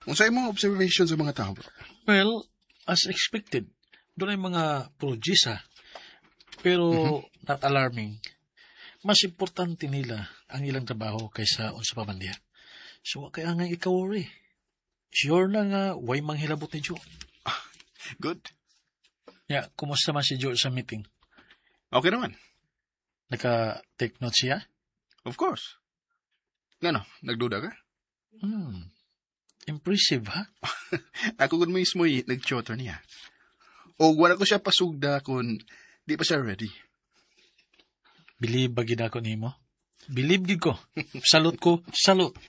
Unsay mga observation sa mga tao, bro? Well, as expected, doon ay mga prodigies pero not alarming. Mas importante nila ang ilang trabaho kaysa unsa pa man diha. So, kaya nga ikaw, sure na nga, way manghilabot ni Joe. Good. Ya, kumusta man si Joe sa meeting? Okay naman. Naka-take notes siya? Of course. Ngano, nagduda ka? Impressive, ha? Ako gud mismo nag-chotter niya. O wala ko siya pasugda kung di pa siya ready. Believe ba gid ako nimo? Believe gid ko. Salute ko, salute.